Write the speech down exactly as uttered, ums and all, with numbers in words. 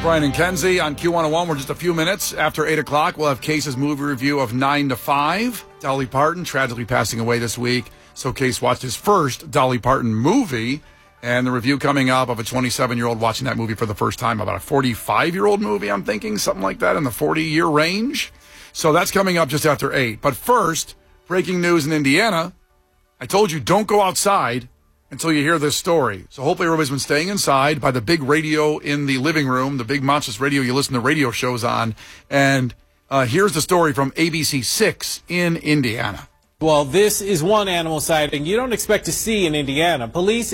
Brian and Kenzie on Q one oh one. We're just a few minutes after eight o'clock. We'll have Case's movie review of nine to five. Dolly Parton tragically passing away this week. So Case watched his first Dolly Parton movie. And the review coming up of a twenty-seven-year-old watching that movie for the first time. About a forty-five-year-old movie, I'm thinking. Something like that in the forty-year range. So that's coming up just after eight. But first, breaking news in Indiana. I told you, don't go outside until you hear this story. So hopefully everybody's been staying inside by the big radio in the living room, the big monstrous radio you listen to radio shows on. And uh, here's the story from A B C six in Indiana. Well, this is one animal sighting you don't expect to see in Indiana. Police